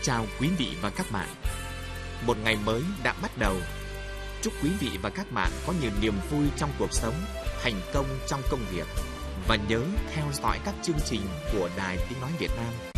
chào quý vị và các bạn. Một ngày mới đã bắt đầu. Chúc quý vị và các bạn có nhiều niềm vui trong cuộc sống, thành công trong công việc và nhớ theo dõi các chương trình của Đài Tiếng nói Việt Nam